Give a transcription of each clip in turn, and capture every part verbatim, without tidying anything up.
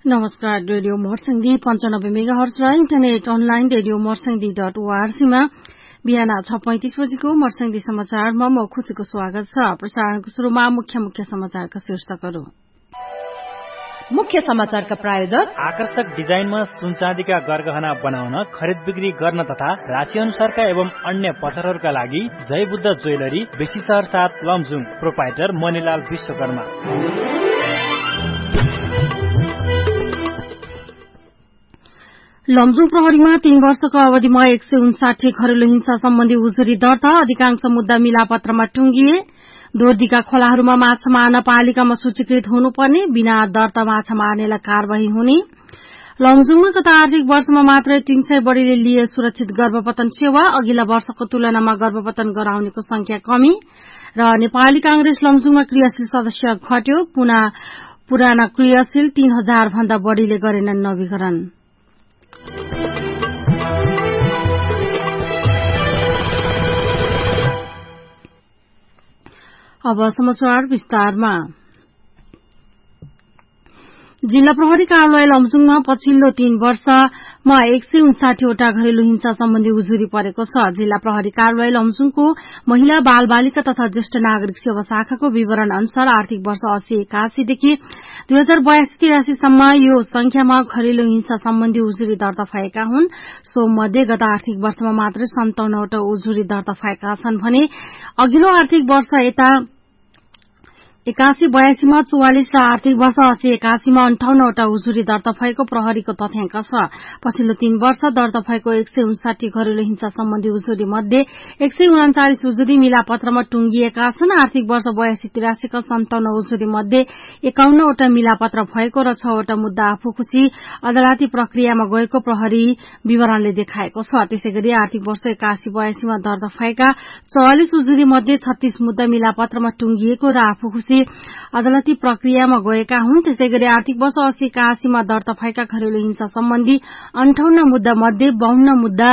नमस्कार। रेडियो मोर्संगी पञ्चानब्बे मेगाहर्ज र इन्टरनेट अनलाइन रेडियो मोर्संगी डट ओआरसीमा बिहान छ पैंतिस बजेको मोर्संगी समाचारमा म खुशीको स्वागत छ। प्रसारणको शुरूमा मुख्य मुख्य समाचारका शीर्षकहरू। मुख्य समाचारका प्रायोजक आकर्षक डिजाइनमा सुनचाँदीका गरगहना बनाउन, खरिद बिक्री गर्न तथा राशि अनुसारका एवं अन्य पसलहरूका लागि जय बुद्ध ज्वेलरी, बेसी शहर सात, लमजुङ। प्रोपाइटर मणिलाल विश्वकर्मा। लमजुङ प्रहरीमा तीन वर्षको अवधिमा एक सय उन्साठी घरेलु हिंसा सम्बन्धी उजुरी दर्ता, अधिकांश मुद्दा मिलापत्रमा टुंगिए। दोर्दीका खोलाहरूमा माछा मार्न पालिकामा सूचीकृत हुनुपर्ने, बिना दर्ता माछा मार्नेलाई कार्यवाही हुने। लमजुङमा गत आर्थिक वर्षमा मात्रै तीन सय बढ़ीले लिए सुरक्षित गर्भपतन सेवा, अघिल्ला वर्षको तुलनामा गर्भपतन गराउनेको संख्या कमी। र नेपाली कांग्रेस लमजुङमा क्रियाशील सदस्य घट्यो, पुराना क्रियाशील तीन हजार भन्दा बढ़ीले गरेनन् नवीकरण। अब समाचार विस्तारमा। जिल्ला प्रहरी कार्यालय लमजुङमा पछिल्लो तीन वर्षमा एक सय उन्साठीवटा घरेलु हिंसा सम्बन्धी उजुरी परेको छ। जिल्ला प्रहरी कार्यालय लमजुङको महिला बाल बालिका तथा ज्येष्ठ नागरिक सेवा शाखाको विवरण अनुसार आर्थिक वर्ष अस्सी एकासीदेखि दुई हजार बयासी तिरासीसम्म यो संख्यामा घरेलु हिंसा सम्बन्धी उजुरी दर्ता भएका हुन्। सो मध्ये गत आर्थिक वर्षमा मात्रै सन्ताउन्नवटा उजुरी दर्ता भएका छन् भने अघिल्लो आर्थिक वर्ष यता एकासी बयासीमा चौवालिस र आर्थिक वर्ष अस्सी एकासीमा अन्ठाउन्नवटा उजुरी दर्ता भएको प्रहरीको तथ्याङ्क छ। पछिल्लो तीन वर्ष दर्ता भएको एक सय उन्साठी घरेलु हिंसा सम्बन्धी उजुरी मध्ये एक सय उनाचालिस उजुरी मिलापत्रमा टुंगिएका छन्। आर्थिक वर्ष बयासी तिरासीका सन्ताउन्न उजुरी मध्ये एकाउन्नवटा मिलापत्र भएको र छवटा मुद्दा आफू खुशी अदालती प्रक्रियामा गएको प्रहरी विवरणले देखाएको छ। त्यसैगरी आर्थिक वर्ष एकासी बयासीमा दर्ता भएका चौवालिस उजुरी मध्ये छत्तीस मुद्दा मिलापत्रमा टुंगिएको र आफू खुशी अदालती प्रक्रियामा गएका हुन्। त्यसैगरी आर्थिक वर्ष अस्सी एकासीमा दर्ता भएका घरेलु हिंसा सम्बन्धी अन्ठाउन्न मुद्दा मध्ये बाउन्न मुद्दा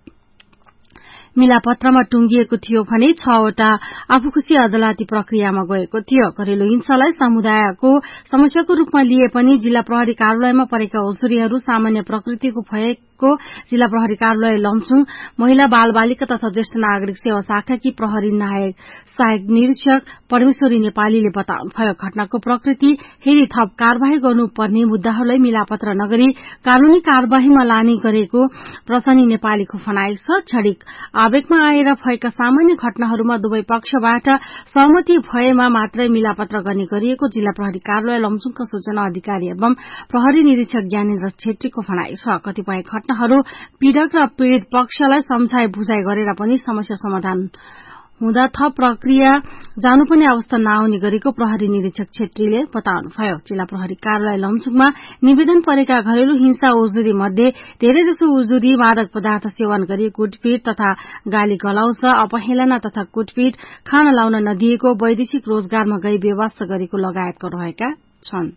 मिलापत्रमा टुंगिएको थियो भने छवटा आफूखुशी अदालती प्रक्रियामा गएको थियो। घरेलु हिंसालाई समुदायको समस्याको रूपमा लिए पनि जिल्ला प्रहरी कार्यालयमा परेका उजुरीहरू सामान्य प्रकृतिको भएको जिल्ला प्रहरी कार्यालय लमजुङ महिला बाल बालिका तथा ज्येष्ठ नागरिक सेवा शाखाकी प्रहरी नायक सहायक निरीक्षक परमेश्वरी नेपालीले बताउनुभयो। घटनाको प्रकृति हेरी थप कार्यवाही गर्नुपर्ने मुद्दाहरूलाई मिलापत्र नगरी कानूनी कार्यवाहीमा लाने गरेको प्रसनी नेपालीको भनाइ छ। क्षणिक आवेगमा आएर भएका सामान्य घटनाहरूमा दुवै पक्षबाट सहमति भएमा मात्रै मिलापत्र गर्ने गरिएको जिल्ला प्रहरी कार्यालय लमजुङका सूचना अधिकारी एवं प्रहरी निरीक्षक ज्ञानेन्द्र छेत्रीको भनाइ छ। कतिपय घटनाहरू पीड़क र पीड़ित पक्षलाई सम्झाइ बुझाइ गरेर पनि समस्या समाधान हुँदा थप प्रक्रिया जानुपर्ने अवस्था नआउने गरेको प्रहरी निरीक्षक छेत्रीले बताउनुभयो। जिल्ला प्रहरी कार्यालय लमजुङमा निवेदन परेका घरेलु हिंसा उजुरी मध्ये धेरैजसो उजुरी मादक पदार्थ सेवन गरी कुटपिट तथा गाली गलौज, अपहेलना तथा कुटपिट, खाना लाउन नदिएको, वैदेशिक रोजगारमा गई व्यवस्था गरेको लगायतका रहेका छन्।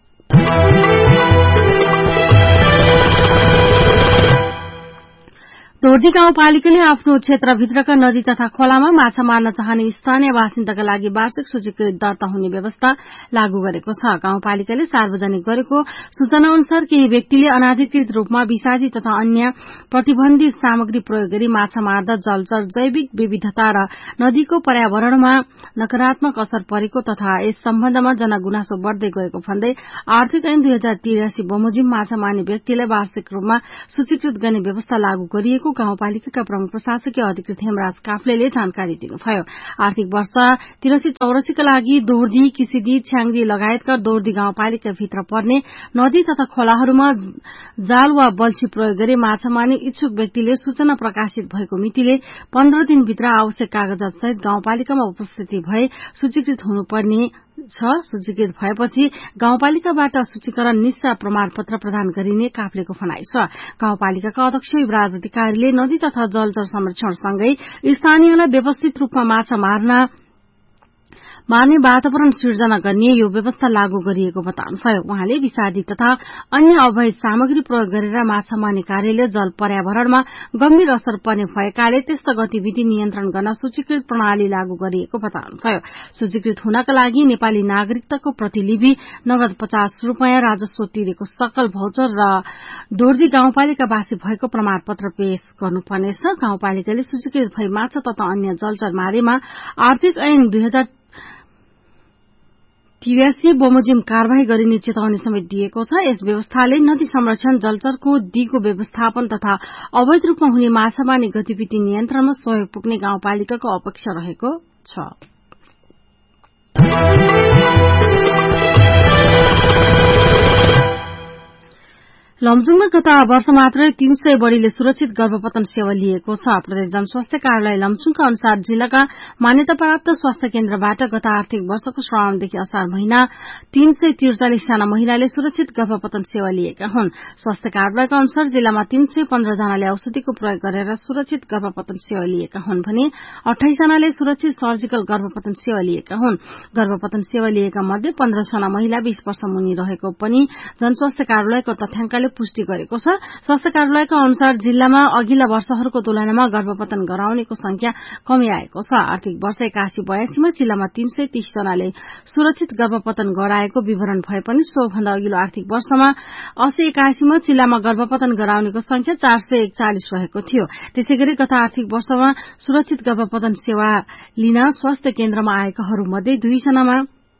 दोर्दी गाउँपालिकाले आफ्नो क्षेत्रभित्रका नदी तथा खोलामा माछा मार्न चाहने स्थानीय बासिन्दाका लागि वार्षिक सूचीकृत दर्ता हुने व्यवस्था लागू गरेको छ। गाउँपालिकाले सार्वजनिक गरेको सूचना अनुसार केही व्यक्तिले अनाधिकृत रूपमा विषादी तथा अन्य प्रतिबन्धित सामग्री प्रयोग गरी माछा मार्दा जलचर जैविक विविधता र नदीको पर्यावरणमा नकारात्मक असर परेको तथा यस सम्बन्धमा जनगुनासो बढ़दै गएको भन्दै आर्थिक ऐन दुई हजार तिरासी बमोजिम माछा मार्ने व्यक्तिलाई वार्षिक रूपमा सूचीकृत गर्ने व्यवस्था लागू गरिएको गाउँपालिकाका प्रमुख प्रशासकीय अधिकृत हेमराज काफ्लेले जानकारी दिनुभयो। आर्थिक वर्ष तिरासी चौरासीका लागि दोर्दी, किसिदी, छ्याङदी लगायतका दोर्दी गाउँपालिकाभित्र पर्ने नदी तथा खोलाहरूमा जाल वा बल्छी प्रयोग गरी माछा मार्ने इच्छुक व्यक्तिले सूचना प्रकाशित भएको मितिले पन्ध्र दिनभित्र आवश्यक कागजात सहित गाउँपालिकामा उपस्थिति भए सूचीकृत हुनुपर्ने छ। सूचीकृत भएपछि गाउँपालिकाबाट सूचीकरण निश्चय प्रमाणपत्र प्रदान गरिने काफ्लेको भनाइ छ। गाउँपालिकाका अध्यक्ष युवराज अधिकारीले नदी तथा जलचर संरक्षणसँगै स्थानीयलाई व्यवस्थित रूपमा माछा मार्न मार्ने वातावरण सिर्जना गर्ने यो व्यवस्था लागू गरिएको बताउनुभयो। उहाँले विषादी तथा अन्य अवैध सामग्री प्रयोग गरेर माछा मार्ने कार्यले जल पर्यावरणमा गम्भीर असर पर्ने भएकाले त्यस्ता गतिविधि नियन्त्रण गर्न सूचीकृत प्रणाली लागू गरिएको बताउनुभयो। सूचीकृत हुनका लागि नेपाली नागरिकताको प्रतिलिपि, नगद पचास रूपियाँ राजस्व तिरेको सकल भौचर र दोर्दी गाउँपालिकावासी भएको प्रमाणपत्र पेश गर्नुपर्नेछ। गाउँपालिकाले सूचीकृत भई माछा तथा अन्य जलचर मारेमा आर्थिक ऐन दुई हजार तिरासी बमोजिम कार्यवाही गरिने चेतावनी समेत दिएको छ। यस व्यवस्थाले नदी संरक्षण, जलचरको दिगो व्यवस्थापन तथा अवैध रूपमा हुने माछा मार्ने गतिविधि नियन्त्रणमा सहयोग पुग्ने गाउँपालिकाको अपेक्षा रहेको छ। लमजुङमा गत वर्ष मात्रै तीन सय बढ़ीले सुरक्षित गर्भपतन सेवा लिएको छ। प्रदेश जनस्वास्थ्य कार्यालय लमजुङका अनुसार जिल्लाका मान्यता प्राप्त स्वास्थ्य केन्द्रबाट गत आर्थिक वर्षको श्रावणदेखि असार महिना तीन सय त्रिचालिस जना महिलाले सुरक्षित गर्भपतन सेवा लिएका हुन्। स्वास्थ्य कार्यालयका अनुसार जिल्लामा तीन सय पन्ध्र जनाले औषधिको प्रयोग गरेर सुरक्षित गर्भपतन सेवा लिएका हुन् भने अठाइस जनाले सुरक्षित सर्जिकल गर्भपतन सेवा लिएका हुन्। गर्भपतन सेवा लिएका मध्ये पन्ध्र जना महिला बीस वर्ष मुनि रहेको पनि जनस्वास्थ्य कार्यालयको तथ्याङ्कले पुष्टि गरेको छ। स्वास्थ्य कार्यालयका अनुसार जिल्लामा अघिल्ला वर्षहरूको तुलनामा गर्भपतन गराउनेको संख्या कमी आएको छ। आर्थिक वर्ष एकासी बयासीमा जिल्लामा तीन सय तीस जनाले सुरक्षित गर्भपतन गराएको विवरण भए पनि सोभन्दा अघिल्लो आर्थिक वर्षमा अस्सी एकासीमा जिल्लामा गर्भपतन गराउनेको संख्या चार सय एकचालिस रहेको थियो। त्यसै गरी गत आर्थिक वर्षमा सुरक्षित गर्भपतन सेवा लिन स्वास्थ्य केन्द्रमा आएकाहरूमध्ये दुई जनामा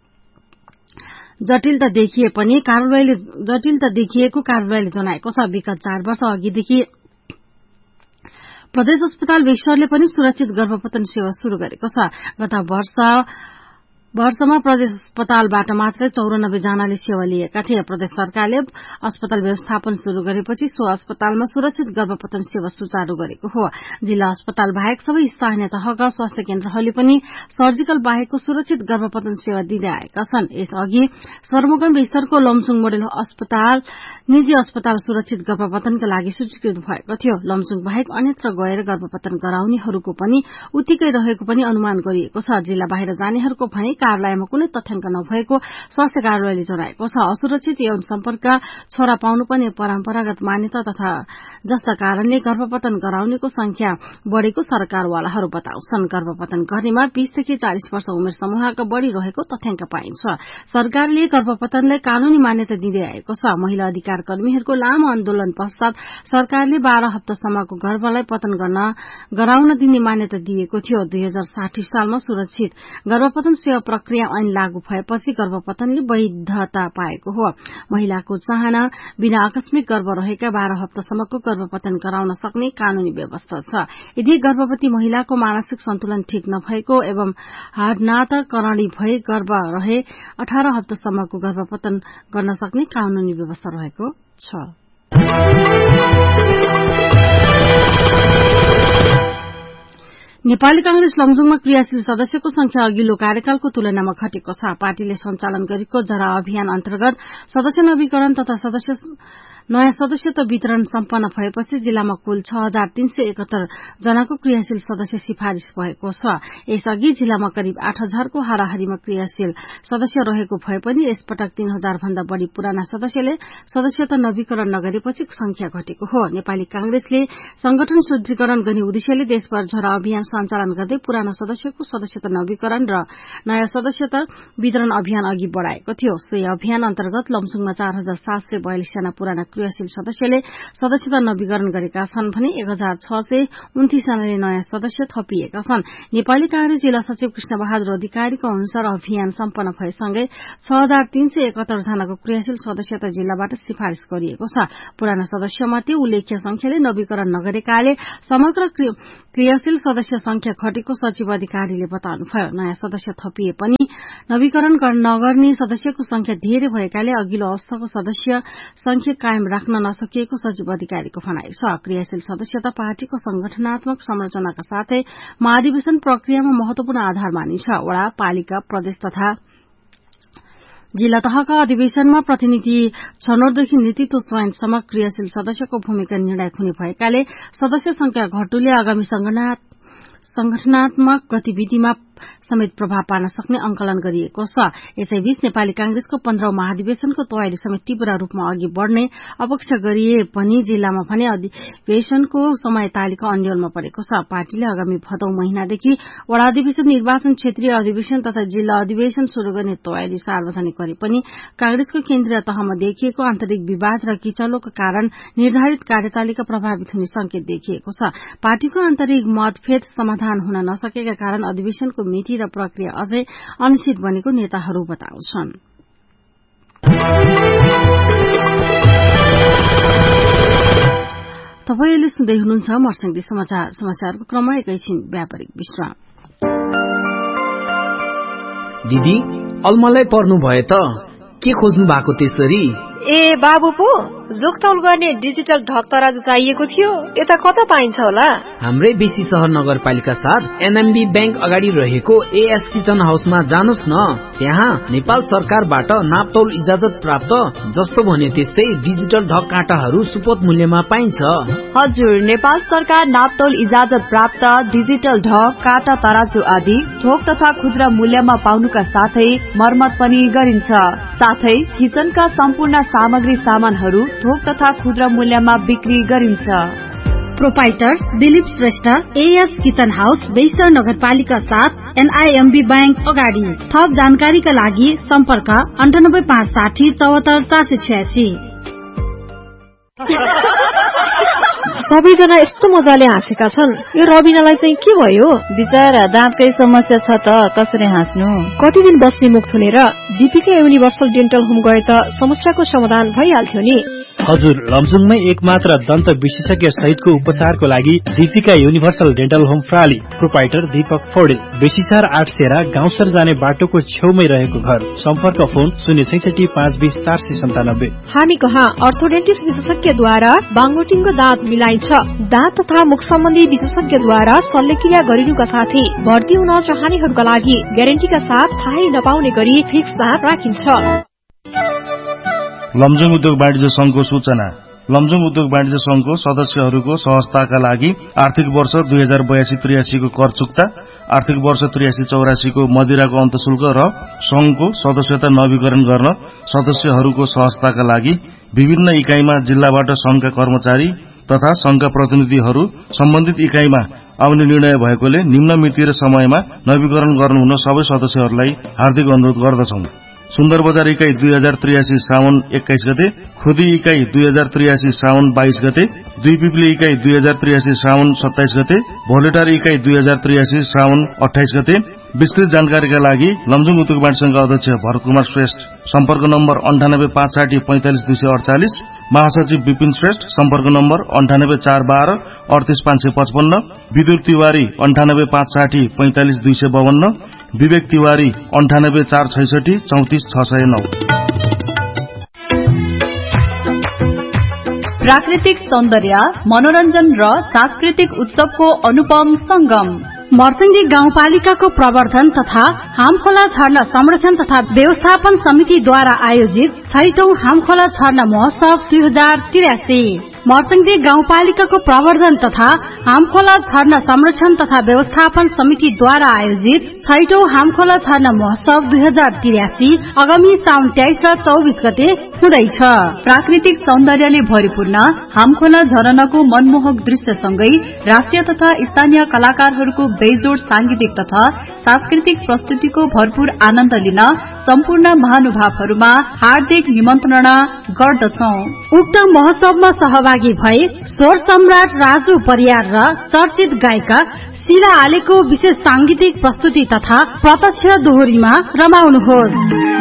जटिलता देखिए पनि कार्यालयले जटिलता देखिएको कार्यालयले जनाएको छ। विगत चार वर्ष अघिदेखि प्रदेश अस्पताल बेक्सरले पनि सुरक्षित गर्भपतन सेवा शुरू गरेको छ। गत वर्ष वर्षमा प्रदेश अस्पतालबाट मात्रै चौरानब्बे जनाले सेवा लिएका थिए। प्रदेश सरकारले अस्पताल व्यवस्थापन शुरू गरेपछि सो अस्पतालमा सुरक्षित गर्भपतन सेवा सुचारू गरेको हो। जिल्ला अस्पताल बाहेक सबै स्थानीय तहका स्वास्थ्य केन्द्रहरूले पनि सर्जिकल बाहेकको सुरक्षित गर्भपतन सेवा दिँदै आएका छन्। यसअघि सरमुगम बेक्सरको लमजुङ मोडेल अस्पताल निजी अस्पताल सुरक्षित गर्भपतनका लागि सूचीकृत भएको थियो। लमजुङ बाहेक अन्यत्र गएर गर्भपतन गराउनेहरूको पनि उत्तिकै रहेको पनि अनुमान गरिएको छ। जिल्ला बाहिर जानेहरूको भने कार्यालयमा कुनै तथ्याङ्क नभएको स्वास्थ्य कार्यालयले जनाएको छ। असुरक्षित यौन सम्पर्क छोरा पाउनुपर्ने परम्परागत मान्यता तथा जस्ता कारणले गर्भपतन गराउनेको संख्या बढ़ेको सरकारवालाहरू बताउँछन्। गर्भपतन गर्नेमा बीसदेखि चालिस वर्ष उमेर समूहका बढ़ी रहेको तथ्याङ्क पाइन्छ। सरकारले गर्भपतनलाई कानूनी मान्यता दिँदै आएको छ। महिला अधिकार कर्मीहरूको लामो आन्दोलन पश्चात सरकारले बाह्र हप्तासम्मको गर्भलाई पतन गर्न गराउन दिने मान्यता दिएको थियो। दुई हजार साठी सालमा सुरक्षित गर्भपतन सेवा प्रक्रिया ऐन लागू भएपछि गर्भपतनले वैधता पाएको हो। महिलाको चाहना बिना आकस्मिक गर्भ रहेका बाह्र हप्तासम्मको गर्भपतन गराउन सक्ने कानूनी व्यवस्था छ। यदि गर्भवती महिलाको मानसिक सन्तुलन ठीक नभएको एवं हाडनाता करणी भए गर्भ रहे अठार हप्तासम्मको गर्भपतन गर्न सक्ने कानूनी व्यवस्था रहेको छ। नेपाली कांग्रेस लमजुङमा क्रियाशील सदस्यको संख्या अघिल्लो कार्यकालको तुलनामा घटेको छ। पार्टीले सञ्चालन गरेको जरा अभियान अन्तर्गत सदस्य नवीकरण तथा सदस्य नयाँ सदस्यत्व वितरण सम्पन्न भएपछि जिल्लामा कुल छ हजार तीन सय एकहत्तर जनाको क्रियाशील सदस्य सिफारिश भएको छ। यसअघि जिल्लामा करिब आठ हजारको हाराहारीमा क्रियाशील सदस्य रहेको भए पनि यसपटक तीन हजार भन्दा बढ़ी पुराना सदस्यले सदस्यता नवीकरण नगरेपछि संख्या घटेको हो। नेपाली कांग्रेसले संगठन शुद्धिकरण गर्ने उद्देश्यले देशभर झरा अभियान सञ्चालन गर्दै पुराना सदस्यको सदस्यता नवीकरण र नयाँ सदस्यता वितरण अभियान अघि बढ़ाएको थियो। सोही अभियान अन्तर्गत लमजुङमा चार हजार सात सय बयालिस जना पुराना क्रियाशील सदस्यले सदस्यता नवीकरण गरेका छन् भने एक हजार छ सय उन्तीस जनाले नयाँ सदस्य थपिएका छन्। नेपाली कांग्रेस जिल्ला सचिव कृष्ण बहादुर अधिकारीको अनुसार अभियान सम्पन्न भएसँगै छ हजार तीन सय एकहत्तर जनाको क्रियाशील सदस्यता जिल्लाबाट सिफारिश गरिएको छ। पुराना सदस्यमध्ये उल्लेख्य संख्याले नवीकरण नगरेकाले समग्र क्रियाशील सदस्य संख्या घटेको सचिव अधिकारीले बताउनुभयो। नयाँ सदस्य थपिए पनि नवीकरण नगर्ने सदस्यको संख्या धेरै भएकाले अघिल्लो अवस्थाको सदस्य संख्या कायम राख्न नसकिएको सचिव अधिकारीको भनाइ छ। क्रियाशील सदस्यता पार्टीको संगठनात्मक संरचनाका साथै महाधिवेशन प्रक्रियामा महत्वपूर्ण आधार मानिन्छ। वडा, पालिका, प्रदेश तथा जिल्ला तहका अधिवेशनमा प्रतिनिधि छनौटदेखि नेतृत्व चयनसम्म क्रियाशील सदस्यको भूमिका निर्णायक हुने भएकाले सदस्य संख्या घटुले आगामी संगठनात्मक गतिविधिमा समेत प्रभाव पार्न सक्ने अंकलन गरिएको छ। यसैबीच नेपाली कांग्रेसको पन्ध्रौं महाधिवेशनको तयारी समेत तीव्र रूपमा अघि बढ़ने अपेक्षा गरिए पनि जिल्लामा भने अधिवेशनको समय तालिका अन्यलमा परेको छ। पार्टीले आगामी भदौ महिनादेखि वडा अधिवेशन, निर्वाचन, क्षेत्रीय अधिवेशन तथा जिल्ला अधिवेशन शुरू गर्ने तयारी सार्वजनिक गरे पनि कांग्रेसको केन्द्रीय तहमा देखिएको आन्तरिक विवाद र किचलोको कारण निर्धारित कार्यतालिका प्रभावित हुने संकेत देखिएको छ। पार्टीको आन्तरिक मतभेद समाधान हुन नसकेका कारण अधिवेशनको मिति र प्रक्रिया अझै अनिश्चित बनेको नेताहरू बताउँछन्। तपाईले सुन्दै हुनुहुन्छ मर्सिङदी समाचार। समाचारको क्रममा एकैछिन व्यापारिक विश्राम। दिदी अलमलै पर्नु भयो त के खोज्नु भएको त्यसरी? ए बाबु पो जोखतौल गर्ने डिजिटल ढक तराजु चाहिएको थियो, यता कता पाइन्छ होला? हाम्रै बेसी सहर नगरपालिका साथ एनएमबी बैंक अगाडि रहेको एएस किचन हाउसमा जानुस् न। त्यहाँ नेपाल सरकारबाट नापतौल इजाजत प्राप्त जस्तो भने त्यस्तै डिजिटल ढक काँटाहरू सुपथ मूल्यमा पाइन्छ। हजुर, नेपाल सरकार नापतौल इजाजत प्राप्त डिजिटल ढक, काँटा, तराजु आदि थोक तथा खुद्रा मूल्यमा पाउनुका साथै मर्मत पनि गरिन्छ। साथै किचनका सम्पूर्ण सामग्री सामानहरू थोक तथा खुद्रा मूल्यमा बिक्री गरिन्छ। Proprietor Dilip Shrestha, as kitchen house, बेइसर नगरपालिका साथ एनआईएमबी बैंक अगाडि। थप जानकारीका लागि सम्पर्क अन्ठानब्बे पाँच साठी चौहत्तर चार सय छयासी। सबैजना यस्तो मजाले हाँसेका छन्, यो रबिनालाई चाहिँ के भयो? बिचारा दाँतकै समस्या छ त कसरी हाँस्नु? कति दिन बस्ने मुख थुनेर दीपिका युनिभर्सल डेन्टल होम गए त समस्याको समाधान भइहाल्थ्यो नि। हजुर, लमजुङमै एकमात्र दन्त विशेषज्ञ सहितको उपचारको लागि Deepika universal dental home प्राली। Proprietor Deepak Paudel, बेसीसार आठ सेरा गाउँसर जाने बाटोको छेउमै रहेको घर। सम्पर्क फोन शून्य छैसठी पाँच बीस चार सय सन्तानब्बे। हामी कहाँ अर्थोडेन्टिस्ट विशेषज्ञद्वारा बाङ्गोटिङको दाँत मिलाइन्छ। दाँत तथा मुख सम्बन्धी विशेषज्ञद्वारा शल्यक्रिया गरिनुका साथै भर्ती हुन चाहनेहरूका लागि ग्यारेन्टीका साथ थाहै नपाउने गरी फिक्स दाँत राखिन्छ। लमजुङ उद्योग वाणिज्य संघको सूचना। लमजुङ उद्योग वाणिज्य संघको सदस्यहरूको सहजताका लागि आर्थिक वर्ष दुई हजार बयासी त्रियासी को कर चुक्ता, आर्थिक वर्ष त्रियासी चौरासी को मदिराको अन्तशुल्क र संघको सदस्यता नवीकरण गर्न सदस्यहरूको सहजताका लागि विभिन्न इकाइमा जिल्लाबाट संघका कर्मचारी तथा संघका प्रतिनिधिहरू सम्बन्धित इकाइमा आउने निर्णय भएकोले निम्न मिति र समयमा नवीकरण गर्नुहुन सबै सदस्यहरूलाई हार्दिक अनुरोध गर्दछौं। सुन्दर बजार इकाई दुई हजार त्रियासी साउन एक्काइस गते, खुदी इकाई दुई हजार त्रियासी साउन बाइस गते, दुई पिप्ली इकाई दुई हजार त्रियासी साउन सत्ताइस गते, भोलेटार इकाई दुई हजार त्रियासी साउन अठाइस गते। विस्तृत जानकारीका लागि लमजुङ उद्योग वाणिज्य संघका अध्यक्ष भरत कुमार श्रेष्ठ, सम्पर्क नम्बर अन्ठानब्बे पाँच साठी पैंतालिस दुई सय अडचालिस। महासचिव विपिन श्रेष्ठ, सम्पर्क नम्बर अन्ठानब्बे चार बाह्र अडतिस पाँच सय पचपन्न। विदुर तिवारी अन्ठानब्बे पाँच साठी पैंतालिस दुई सय बावन्न। विवेक तिवारी अन्ठानब्बे चार छैसठी चौतिस छ सय नौ। प्राकृतिक सौन्दर्य, मनोरञ्जन र सांस्कृतिक उत्सवको अनुपम संगम। मर्सिङदी गाउँपालिकाको प्रवर्धन तथा हामखोला झरना संरक्षण तथा व्यवस्थापन समितिद्वारा आयोजित छैटौं हामखोला झरना महोत्सव दुई हजार त्रियासी। मर्सिङदी गाउँपालिकाको प्रवर्धन तथा हामखोला झरना संरक्षण तथा व्यवस्थापन समितिद्वारा आयोजित छैटौं हामखोला झरना महोत्सव दुई हजार त्रियासी आगामी साउन तेइस र चौबिस गते हुँदैछ। प्राकृतिक सौन्दर्यले भरिपूर्ण हामखोला झरनाको मनमोहक दृश्यसँगै राष्ट्रिय तथा स्थानीय कलाकारहरूको बेजोड सांगीतिक तथा सांस्कृतिक प्रस्तुतिको भरपूर आनन्द लिन सम्पूर्ण महानुभावहरूमा हार्दिक निमन्त्रणा गर्दछौं। उक्त महोत्सवमा सहभागी भई स्वर सम्राट राजु परियार र चर्चित गायिका शीला आलेको विशेष सांगीतिक प्रस्तुति तथा प्रत्यक्ष दोहोरीमा रमाउनुहोस्।